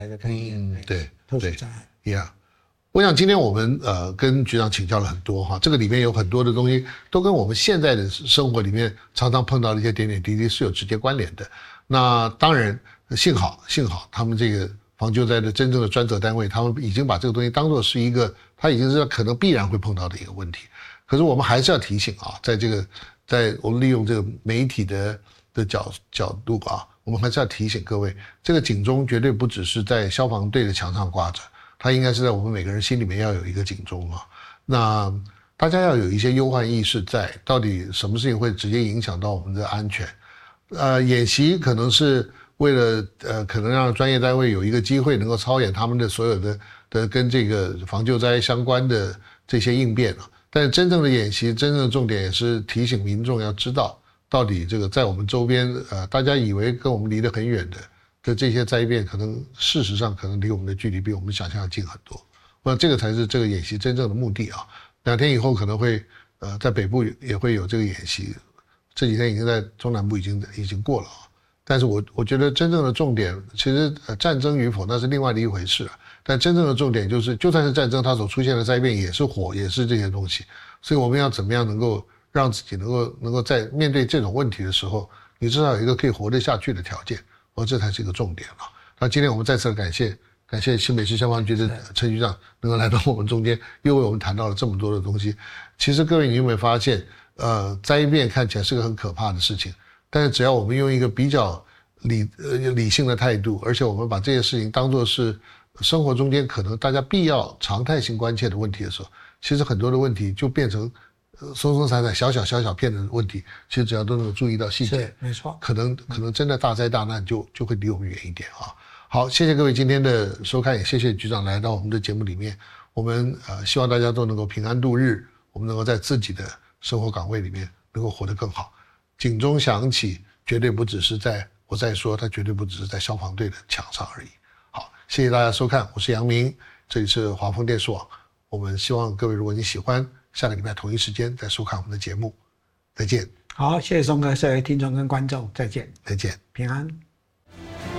的概念， 对， 特殊灾害 ，Yeah。我想今天我们跟局长请教了很多哈，这个里面有很多的东西都跟我们现在的生活里面常常碰到的一些点点滴滴是有直接关联的。那当然，幸好他们这个防救灾的真正的专责单位，他们已经把这个东西当作是一个，他已经是可能必然会碰到的一个问题。可是我们还是要提醒啊，在我们利用这个媒体的角度啊，我们还是要提醒各位，这个警钟绝对不只是在消防队的墙上挂着。它应该是在我们每个人心里面要有一个警钟啊，那大家要有一些忧患意识在，到底什么事情会直接影响到我们的安全？演习可能是为了可能让专业单位有一个机会能够操演他们的所有的跟这个防救灾相关的这些应变啊，但是真正的演习，真正的重点也是提醒民众要知道，到底这个在我们周边大家以为跟我们离得很远的这些灾变，可能事实上可能离我们的距离比我们想象要近很多。那这个才是这个演习真正的目的啊。2天以后可能会在北部也会有这个演习，这几天已经在中南部已经过了啊。但是我觉得真正的重点，其实战争与否那是另外的一回事啊。但真正的重点就是，就算是战争，它所出现的灾变也是火，也是这些东西。所以我们要怎么样能够让自己能够在面对这种问题的时候，你至少有一个可以活得下去的条件。这才是一个重点了。那今天我们再次感谢新北市消防局的陈局长能够来到我们中间，又为我们谈到了这么多的东西。其实各位，你有没有发现，灾变看起来是个很可怕的事情，但是只要我们用一个比较理性的态度，而且我们把这些事情当作是生活中间可能大家必要常态性关切的问题的时候，其实很多的问题就变成松松散散小小片的问题，其实只要都能够注意到细节， 没错， 可能真的大灾大难就会离我们远一点啊。好，谢谢各位今天的收看，也谢谢局长来到我们的节目里面。我们希望大家都能够平安度日，我们能够在自己的生活岗位里面能够活得更好。警钟响起，绝对不只是我在说，它绝对不只是在消防队的墙上而已。好，谢谢大家收看，我是杨明，这里是华丰电视网。我们希望各位，如果你喜欢，下个礼拜同一时间再收看我们的节目，再见。 好，谢谢松哥，各位听众跟观众，再见， 再见， 平安。